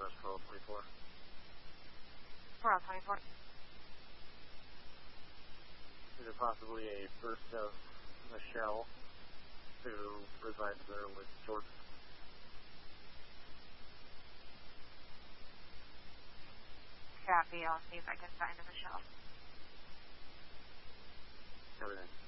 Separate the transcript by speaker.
Speaker 1: Northwest 1224.
Speaker 2: 424.
Speaker 1: Is it possibly a burst of Michelle who resides there with Jordan?
Speaker 2: Copy. I'll see if I can find a Michelle.
Speaker 1: Everything.